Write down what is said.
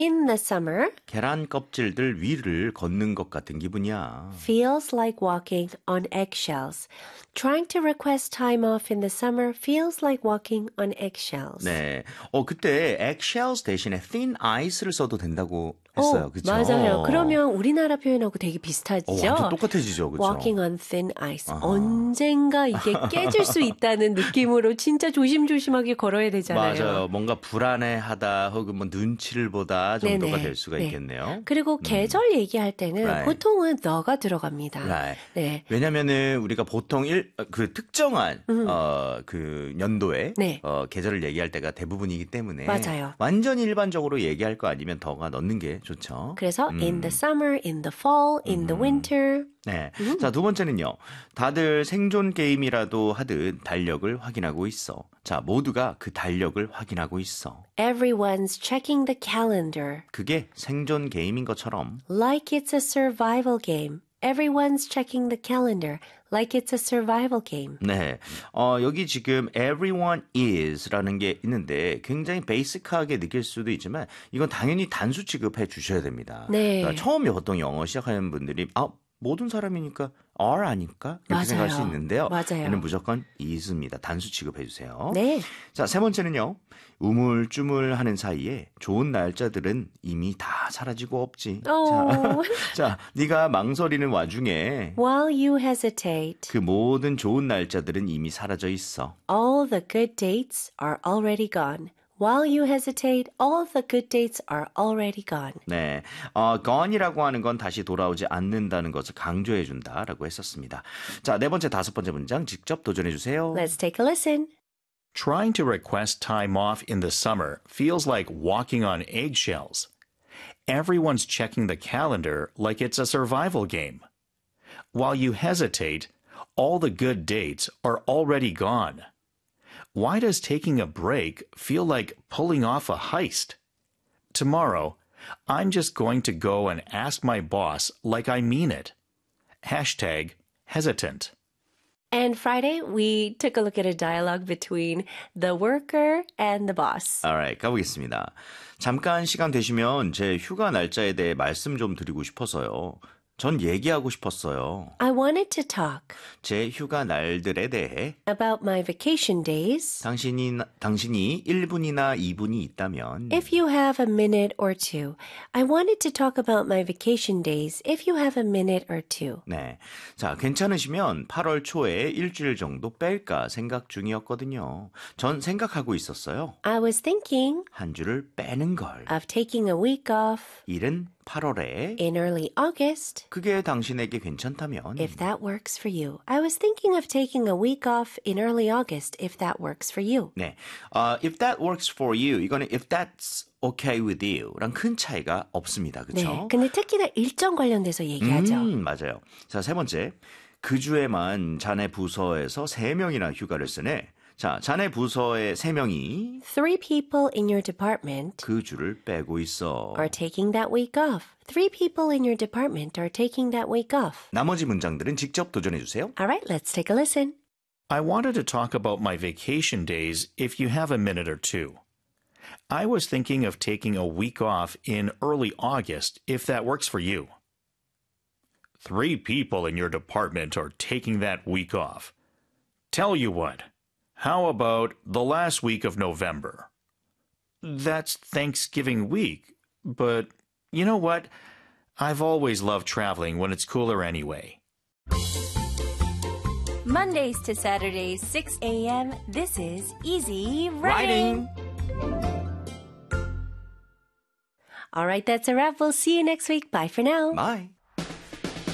In the summer, 계란 껍질들 위를 걷는 것 같은 기분이야. feels like walking on eggshells. Trying to request time off in the summer feels like walking on eggshells. 네. 그때 eggshells 대신에 thin ice를 써도 된다고 했어요. 그쵸? 맞아요. 그러면 우리나라 표현하고 되게 비슷하죠? 완전 똑같아지죠. 그쵸? Walking on thin ice. 언젠가 이게 깨질 수 있다는 느낌으로 진짜 조심조심하게 걸어야 되잖아요. 맞아요. 뭔가 불안해하다 혹은 뭐 눈치를 보다 정도가 네네. 될 수가 네. 있겠네요. 그리고 계절 얘기할 때는 Right. 보통은 너가 들어갑니다. Right. 네. 왜냐면은 우리가 보통 그 특정한 그 연도에 네. 계절을 얘기할 때가 대부분이기 때문에 맞아요. 완전히 일반적으로 얘기할 거 아니면 더가 넣는 게 좋죠. 그래서 in the summer, in the fall, in the winter. 네. 자, 두 번째는요. 다들 생존 게임이라도 하듯 달력을 확인하고 있어. 자, 모두가 그 달력을 확인하고 있어. Everyone's checking the calendar. 그게 생존 게임인 것처럼 Like it's a survival game. Everyone's checking the calendar like it's a survival game. 네. 여기 지금 everyone is라는 게 있는데 굉장히 베이직하게 느낄 수도 있지만 이건 당연히 단수 취급해 주셔야 됩니다. 네. 그러니까 처음에 보통 영어 시작하는 분들이 모든 사람이니까 are 아닐까? 이렇게 맞아요. 생각할 수 있는데요. 맞아요. 얘는 무조건 is입니다. 단수 취급해 주세요. 네. 자, 세 번째는요. 우물쭈물하는 사이에 좋은 날짜들은 이미 다 사라지고 없지. 자, 네가 망설이는 와중에 While you hesitate, 그 모든 좋은 날짜들은 이미 사라져 있어. all the good dates are already gone. While you hesitate, all the good dates are already gone. 네, gone이라고 하는 건 다시 돌아오지 않는다는 것을 강조해 준다라고 했었습니다. 자, 네 번째, 다섯 번째 문장 직접 도전해 주세요. Let's take a listen. Trying to request time off in the summer feels like walking on eggshells. Everyone's checking the calendar like it's a survival game. While you hesitate, all the good dates are already gone. Why does taking a break feel like pulling off a heist? Tomorrow, I'm just going to go and ask my boss like I mean it. Hashtag hesitant. And Friday, we took a look at a dialogue between the worker and the boss. Alright, 가보겠습니다. 잠깐 시간 되시면 제 휴가 날짜에 대해 말씀 좀 드리고 싶어서요. 전 얘기하고 싶었어요. I wanted to talk 제 휴가 날들에 대해 about my vacation days. 당신이 1분이나 2분이 있다면 If you have a minute or two, I wanted to talk about my vacation days if you have a minute or two. 네. 자, 괜찮으시면 8월 초에 일주일 정도 뺄까 생각 중이었거든요. 전 생각하고 있었어요. I was thinking 한 주를 빼는 걸. of taking a week off 일은 8월에 in early August. 그게 당신에게 괜찮다면 If that works for you. I was thinking of taking a week off in early August if that works for you. 네. if that works for you. 이거는 if that's okay with you. 랑 큰 차이가 없습니다. 그렇죠? 네. 근데 특히나 일정 관련돼서 얘기하죠. 맞아요. 자, 세 번째. 그 주에만 자네 부서에서 3명이나 휴가를 쓰네. 자, 자네 부서의 3명이 Three people in your department 그 주를 빼고 있어. are taking that week off. Three people in your department are taking that week off. 나머지 문장들은 직접 도전해 주세요. All right, let's take a listen. I wanted to talk about my vacation days if you have a minute or two. I was thinking of taking a week off in early August if that works for you. Three people in your department are taking that week off. Tell you what, how about the last week of November? That's Thanksgiving week, but you know what? I've always loved traveling when it's cooler anyway. Mondays to Saturdays, 6 a.m. This is Easy Writing. All right, that's a wrap. We'll see you next week. Bye for now. Bye.